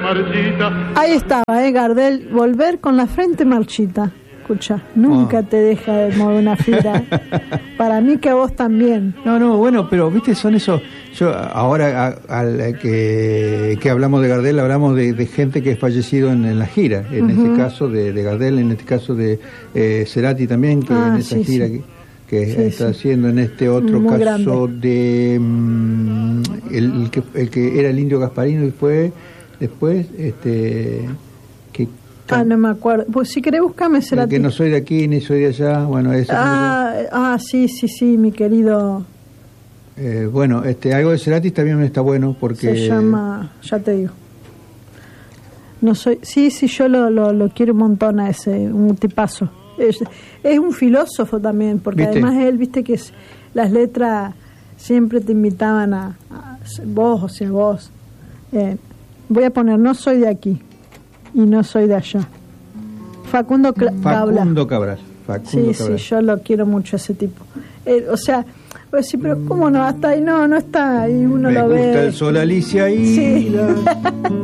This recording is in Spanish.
Ahí estaba, Gardel, volver con la frente marchita. Escucha, nunca te deja de mover una fibra. Para mí que a vos también. No, bueno, pero viste, son esos. Yo ahora que hablamos de Gardel, hablamos de gente que es fallecido en la gira. En este caso de Gardel, en este caso de Cerati también, que en esa gira que está haciendo, en este otro muy caso grande. de el que era el Indio Gasparino y fue después que no me acuerdo. Pues si querés buscame Cerati. que no soy de aquí ni soy de allá, bueno, eso. Sí, mi querido. Bueno, algo de Cerati también está bueno porque Se llama, ya te digo. No soy, sí, yo lo quiero un montón a ese, un tipazo. Es un filósofo también, porque ¿viste? Además él, viste que las letras siempre te invitaban a vos. Voy a poner, no soy de aquí y no soy de allá. Facundo Cabral. Sí, yo lo quiero mucho a ese tipo. O sea, pues sí, pero ¿cómo no? Hasta ahí no está. Y uno lo ve. Me gusta el sol, Alicia, y... Sí.